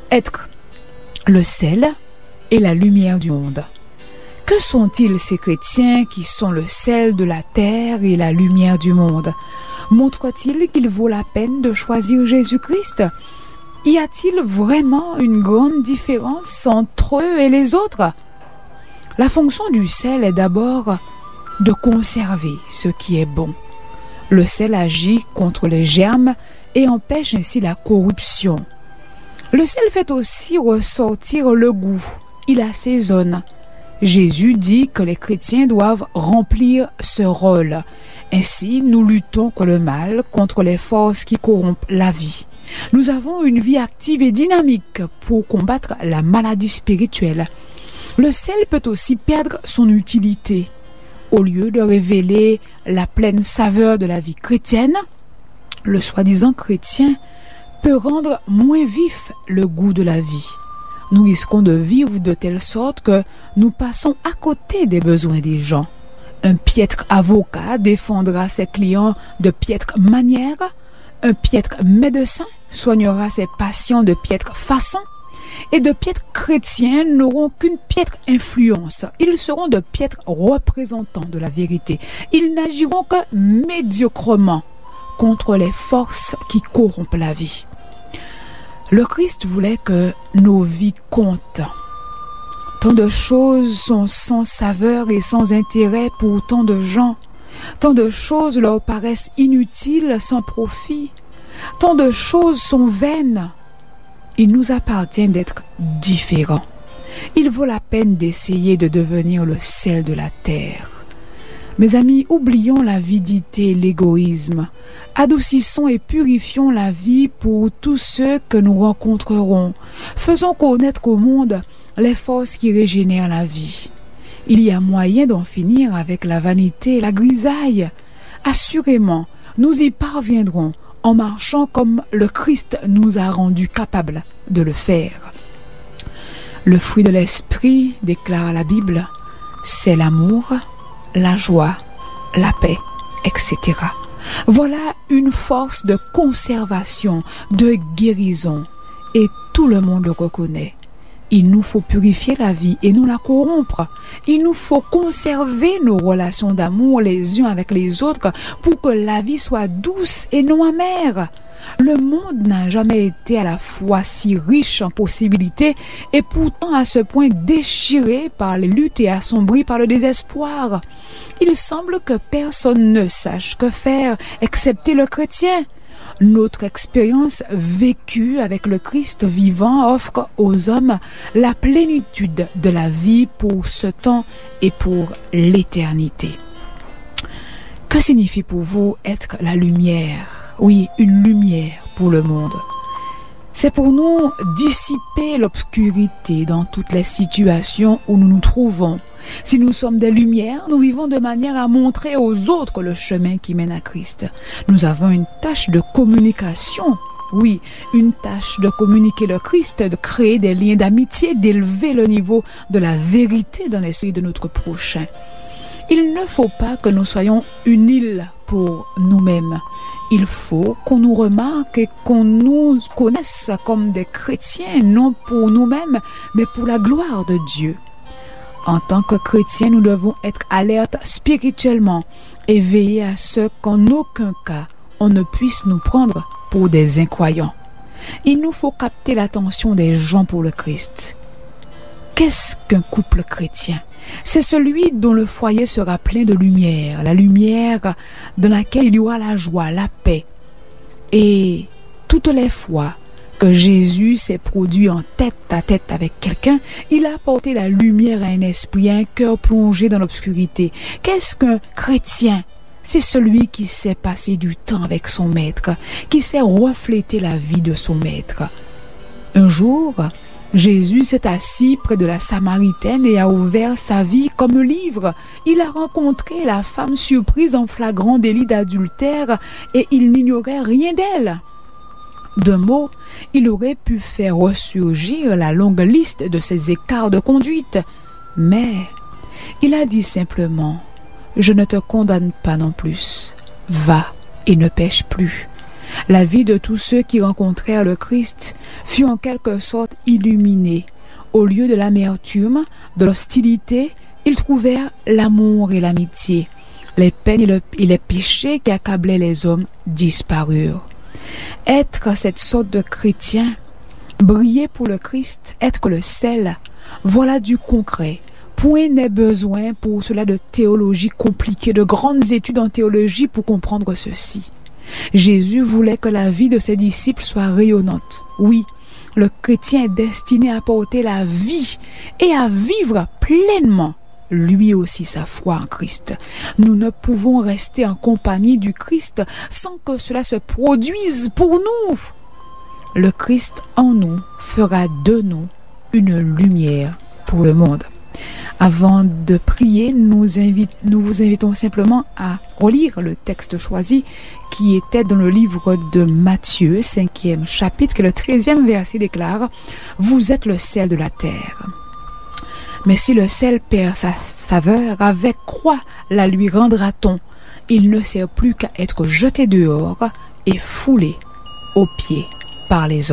être le sel et la lumière du monde. Que sont-ils ces chrétiens qui sont le sel de la terre et la lumière du monde? Montre-t-il qu'il vaut la peine de choisir Jésus-Christ? Y a-t-il vraiment une grande différence entre eux et les autres? La fonction du sel est d'abord de conserver ce qui est bon. Le sel agit contre les germes et empêche ainsi la corruption. Le sel fait aussi ressortir le goût. Il assaisonne. Jésus dit que les chrétiens doivent remplir ce rôle. Ainsi, nous luttons contre le mal, contre les forces qui corrompent la vie. Nous avons une vie active et dynamique pour combattre la maladie spirituelle. Le sel peut aussi perdre son utilité. Au lieu de révéler la pleine saveur de la vie chrétienne, le soi-disant chrétien peut rendre moins vif le goût de la vie. Nous risquons de vivre de telle sorte que nous passons à côté des besoins des gens. Un piètre avocat défendra ses clients de piètres manières. Un piètre médecin soignera ses patients de piètre façon. Et de piètres chrétiens n'auront qu'une piètre influence. Ils seront de piètres représentants de la vérité. Ils n'agiront que médiocrement contre les forces qui corrompent la vie. Le Christ voulait que nos vies comptent. Tant de choses sont sans saveur et sans intérêt pour tant de gens. Tant de choses leur paraissent inutiles, sans profit. Tant de choses sont vaines. Il nous appartient d'être différents. Il vaut la peine d'essayer de devenir le sel de la terre. Mes amis, oublions l'avidité et l'égoïsme. Adoucissons et purifions la vie pour tous ceux que nous rencontrerons. Faisons connaître au monde les forces qui régénèrent la vie. Il y a moyen d'en finir avec la vanité et la grisaille. Assurément, nous y parviendrons en marchant comme le Christ nous a rendus capables de le faire. Le fruit de l'esprit, déclare la Bible, c'est l'amour, la joie, la paix, etc. Voilà une force de conservation, de guérison, et tout le monde le reconnaît. Il nous faut purifier la vie et non la corrompre. Il nous faut conserver nos relations d'amour les uns avec les autres pour que la vie soit douce et non amère. Le monde n'a jamais été à la fois si riche en possibilités et pourtant à ce point déchiré par les luttes et assombri par le désespoir. Il semble que personne ne sache que faire excepté le chrétien. Notre expérience vécue avec le Christ vivant offre aux hommes la plénitude de la vie pour ce temps et pour l'éternité. Que signifie pour vous être la lumière? Oui, une lumière pour le monde. C'est pour nous dissiper l'obscurité dans toutes les situations où nous nous trouvons. Si nous sommes des lumières, nous vivons de manière à montrer aux autres le chemin qui mène à Christ. Nous avons une tâche de communication. Oui, une tâche de communiquer le Christ, de créer des liens d'amitié, d'élever le niveau de la vérité dans l'esprit de notre prochain. Il ne faut pas que nous soyons une île pour nous-mêmes. Il faut qu'on nous remarque et qu'on nous connaisse comme des chrétiens, non pour nous-mêmes, mais pour la gloire de Dieu. En tant que chrétiens, nous devons être alertes spirituellement et veiller à ce qu'en aucun cas on ne puisse nous prendre pour des incroyants. Il nous faut capter l'attention des gens pour le Christ. Qu'est-ce qu'un couple chrétien? C'est celui dont le foyer sera plein de lumière, la lumière dans laquelle il y aura la joie, la paix. Et toutes les fois que Jésus s'est produit en tête à tête avec quelqu'un, il a apporté la lumière à un esprit, à un cœur plongé dans l'obscurité. Qu'est-ce qu'un chrétien? C'est celui qui sait passer du temps avec son maître, qui sait refléter la vie de son maître. Un jour, Jésus s'est assis près de la Samaritaine et a ouvert sa vie comme livre. Il a rencontré la femme surprise en flagrant délit d'adultère et il n'ignorait rien d'elle. D'un mot, il aurait pu faire ressurgir la longue liste de ses écarts de conduite. Mais il a dit simplement « Je ne te condamne pas non plus. Va et ne pêche plus. » La vie de tous ceux qui rencontrèrent le Christ fut en quelque sorte illuminée. Au lieu de l'amertume, de l'hostilité, ils trouvèrent l'amour et l'amitié. Les peines et les péchés qui accablaient les hommes disparurent. Être cette sorte de chrétien, briller pour le Christ, être le sel, voilà du concret. Point n'est besoin pour cela de théologie compliquée, de grandes études en théologie pour comprendre ceci. Jésus voulait que la vie de ses disciples soit rayonnante. Oui, le chrétien est destiné à porter la vie et à vivre pleinement lui aussi sa foi en Christ. Nous ne pouvons rester en compagnie du Christ sans que cela se produise pour nous. Le Christ en nous fera de nous une lumière pour le monde. Avant de prier, nous vous invitons simplement à relire le texte choisi qui était dans le livre de Matthieu, 5e chapitre, que le 13e verset déclare « Vous êtes le sel de la terre. Mais si le sel perd sa saveur, avec quoi la lui rendra-t-on? Il ne sert plus qu'à être jeté dehors et foulé aux pieds par les hommes. »